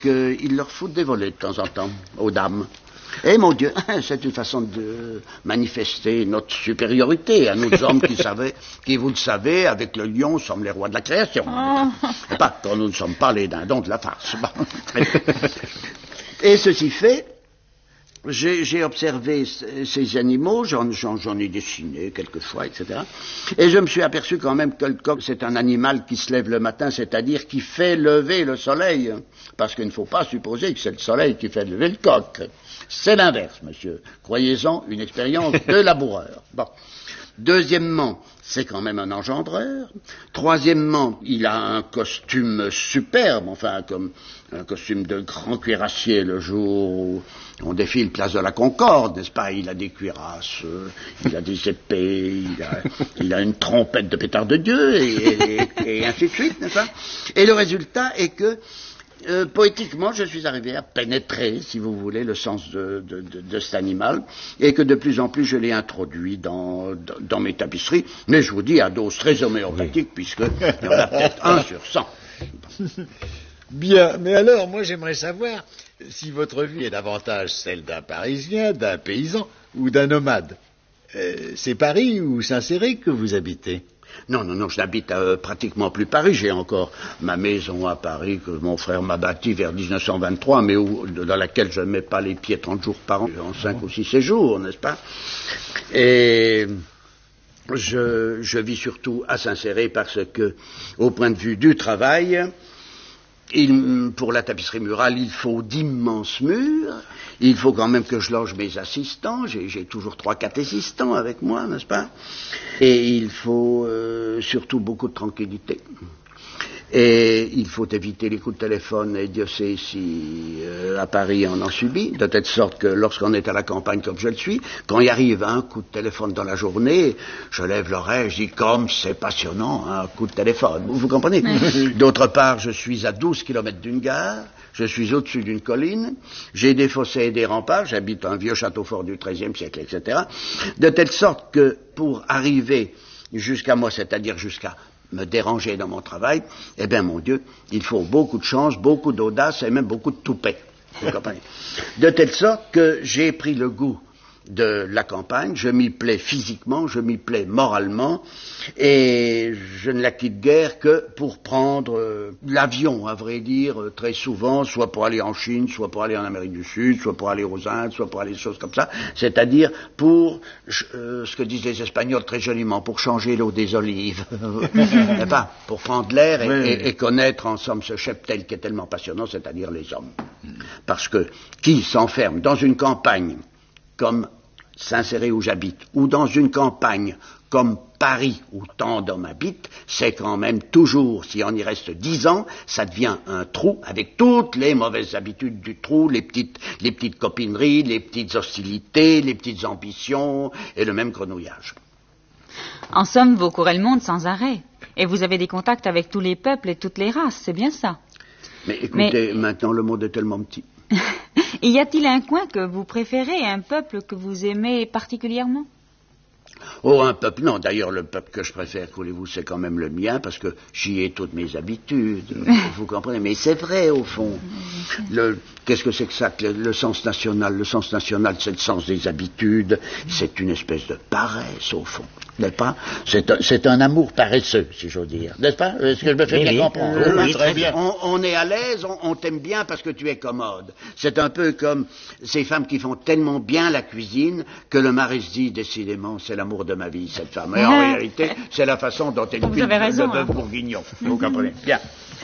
qu'ils leur foutent des volets de temps en temps, aux dames. Et mon Dieu, c'est une façon de manifester notre supériorité à nous hommes qui, vous le savez, avec le lion, sommes les rois de la création. Et pas quand nous ne sommes pas les dindons de la farce. Et ceci fait, j'ai observé ces animaux, j'en ai dessiné quelquefois, etc. Et je me suis aperçu quand même que le coq, c'est un animal qui se lève le matin, c'est-à-dire qui fait lever le soleil. Parce qu'il ne faut pas supposer que c'est le soleil qui fait lever le coq. C'est l'inverse, monsieur. Croyez-en, une expérience de laboureur. Bon. Deuxièmement, c'est quand même un engendreur. Troisièmement, il a un costume superbe, enfin comme un costume de grand cuirassier le jour où on défile place de la Concorde, n'est-ce pas? Il a des cuirasses, il a des épées, il a une trompette de pétard de Dieu, et ainsi de suite, n'est-ce pas? Et le résultat est que poétiquement, je suis arrivé à pénétrer, si vous voulez, le sens de cet animal, et que de plus en plus je l'ai introduit dans mes tapisseries, mais je vous dis à dose très homéopathique, puisque il y en a peut-être 1 sur 100. Bien, mais alors, moi j'aimerais savoir si votre vie est davantage celle d'un Parisien, d'un paysan ou d'un nomade. C'est Paris ou Saint-Céré que vous habitez? Non, je n'habite pratiquement plus Paris. J'ai encore ma maison à Paris que mon frère m'a bâtie vers 1923, mais dans laquelle je ne mets pas les pieds 30 jours par an, en 5 ou 6 séjours, n'est-ce pas? Et je vis surtout à Saint-Céré parce que, au point de vue du travail, pour la tapisserie murale, il faut d'immenses murs. Il faut quand même que je loge mes assistants. J'ai toujours 3-4 assistants avec moi, n'est-ce pas? Et il faut surtout beaucoup de tranquillité. Et il faut éviter les coups de téléphone, et Dieu sait si à Paris on en subit, de telle sorte que lorsqu'on est à la campagne comme je le suis, quand il arrive un coup de téléphone dans la journée, je lève l'oreille, je dis comme c'est passionnant, un coup de téléphone. Vous comprenez? D'autre part, je suis à 12 kilomètres d'une gare, je suis au-dessus d'une colline, j'ai des fossés et des remparts, j'habite un vieux château fort du XIIIe siècle, etc. De telle sorte que pour arriver jusqu'à moi, c'est-à-dire jusqu'à me déranger dans mon travail, eh bien, mon Dieu, il faut beaucoup de chance, beaucoup d'audace et même beaucoup de toupet. Vous comprenez? De telle sorte que j'ai pris le goût de la campagne, je m'y plais physiquement, je m'y plais moralement, et je ne la quitte guère que pour prendre l'avion, à vrai dire, très souvent, soit pour aller en Chine, soit pour aller en Amérique du Sud, soit pour aller aux Indes, soit pour aller des choses comme ça, c'est-à-dire pour, ce que disent les Espagnols très joliment, pour changer l'eau des olives, pas, pour prendre l'air et connaître en somme ce cheptel qui est tellement passionnant, c'est-à-dire les hommes. Parce que qui s'enferme dans une campagne comme Saint-Céré où j'habite, ou dans une campagne comme Paris où tant d'hommes habitent, c'est quand même toujours, si on y reste 10 ans, ça devient un trou avec toutes les mauvaises habitudes du trou, les petites copineries, les petites hostilités, les petites ambitions et le même grenouillage. En somme, vous courez le monde sans arrêt. Et vous avez des contacts avec tous les peuples et toutes les races, c'est bien ça? Mais écoutez, maintenant le monde est tellement petit. Y a-t-il un coin que vous préférez, un peuple que vous aimez particulièrement? Oh, un peuple, non. D'ailleurs, le peuple que je préfère, voulez-vous, c'est quand même le mien, parce que j'y ai toutes mes habitudes. Vous comprenez? Mais c'est vrai, au fond. Qu'est-ce que c'est que ça, le sens national? Le sens national, c'est le sens des habitudes. C'est une espèce de paresse, au fond. N'est-ce pas? C'est un amour paresseux, si j'ose dire. N'est-ce pas? Est-ce que je me fais bien comprendre? Oui, très bien. On est à l'aise, on t'aime bien parce que tu es commode. C'est un peu comme ces femmes qui font tellement bien la cuisine que le mari se dit, décidément, c'est l'amour de ma vie, cette femme. Et en réalité, c'est la façon dont elle cuit le bœuf bourguignon. Vous comprenez? Bien.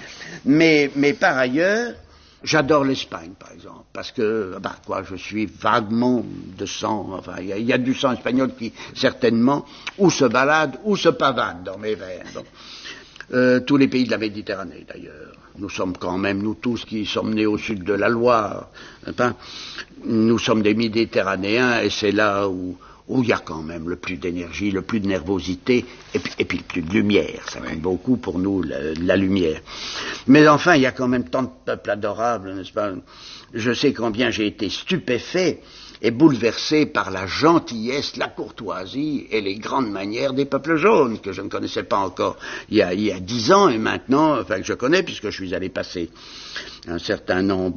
Mais par ailleurs, j'adore l'Espagne, par exemple, parce que, je suis vaguement de sang, enfin, il y a du sang espagnol qui, certainement, ou se balade, ou se pavane dans mes veines. Donc, tous les pays de la Méditerranée, d'ailleurs. Nous sommes quand même, nous tous qui sommes nés au sud de la Loire, nous sommes des Méditerranéens, et c'est là où où il y a quand même le plus d'énergie, le plus de nervosité, et puis le plus de lumière. Ça compte beaucoup pour nous, la lumière. Mais enfin, il y a quand même tant de peuples adorables, n'est-ce pas? Je sais combien j'ai été stupéfait et bouleversé par la gentillesse, la courtoisie et les grandes manières des peuples jaunes, que je ne connaissais pas encore il y a 10 ans, et maintenant, enfin que je connais, puisque je suis allé passer un certain nombre